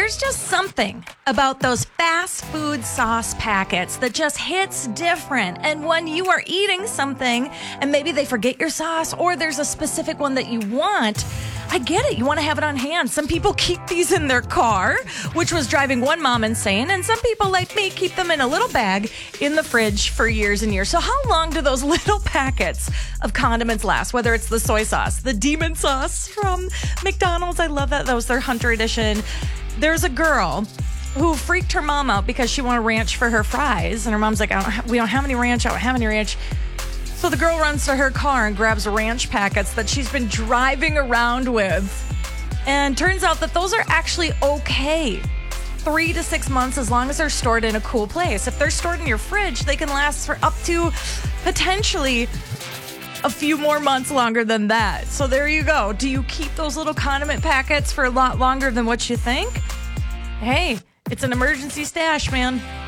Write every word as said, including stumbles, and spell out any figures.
There's just something about those fast food sauce packets that just hits different. And when you are eating something and maybe they forget your sauce or there's a specific one that you want, I get it. You want to have it on hand. Some people keep these in their car, which was driving one mom insane. And some people like me keep them in a little bag in the fridge for years and years. So how long do those little packets of condiments last? Whether it's the soy sauce, the demon sauce from McDonald's. I love that. That was their Hunter edition. There's a girl who freaked her mom out because she wanted ranch for her fries. And her mom's like, I don't ha- we don't have any ranch. I don't have any ranch. So the girl runs to her car and grabs ranch packets that she's been driving around with. And turns out that those are actually okay. Three to six months as long as they're stored in a cool place. If they're stored in your fridge, they can last for up to potentially a few more months longer than that. So there you go. Do you keep those little condiment packets for a lot longer than what you think? Hey, it's an emergency stash, man.